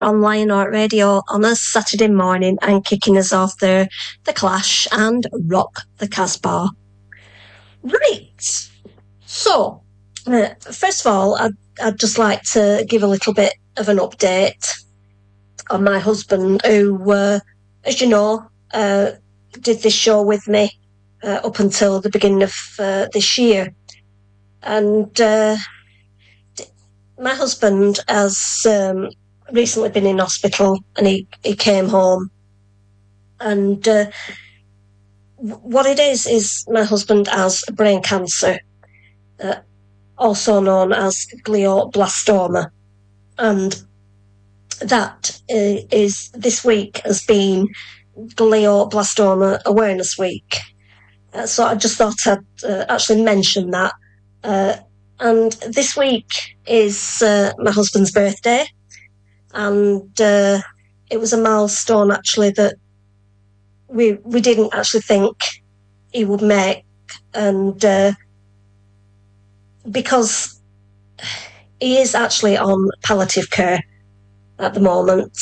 on Lion Art Radio on a Saturday morning, and kicking us off there, The Clash and Rock the Casbah. Right. So, first of all, I'd just like to give a little bit of an update on my husband, who, as you know, did this show with me up until the beginning of this year. And my husband has recently been in hospital, and he came home. And what it is my husband has brain cancer, also known as glioblastoma. And that is, this week has been Glioblastoma Awareness Week. So I just thought I'd actually mention that. And this week is my husband's birthday, and it was a milestone actually that we didn't actually think he would make, and because he is actually on palliative care at the moment,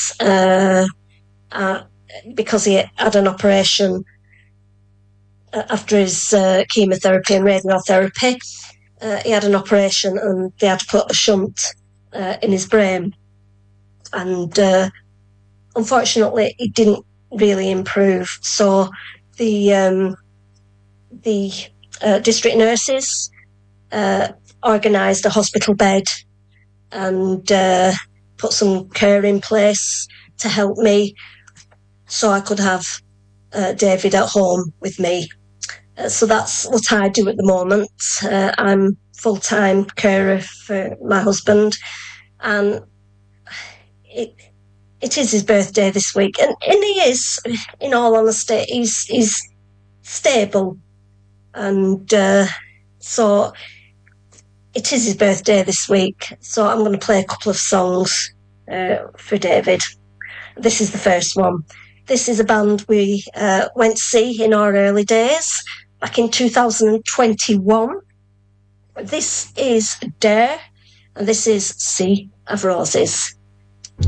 because he had an operation after his chemotherapy and radiotherapy. He had an operation, and they had to put a shunt in his brain. And unfortunately, it didn't really improve. So the district nurses organised a hospital bed and put some care in place to help me, so I could have David at home with me. So that's what I do at the moment. I'm full-time carer for my husband, and it is his birthday this week, and he is, in all honesty, he's stable, and so it is his birthday this week. So I'm going to play a couple of songs for David. This is the first one. This is a band we went to see in our early days, back in 2021. This is Dare, and this is Sea of Roses.